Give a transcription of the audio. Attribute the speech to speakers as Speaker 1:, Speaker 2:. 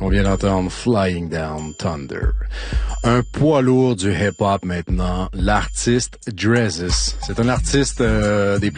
Speaker 1: On vient d'entendre Flying Down Thunder. Un poids lourd du hip-hop maintenant, l'artiste Drezus. C'est un artiste des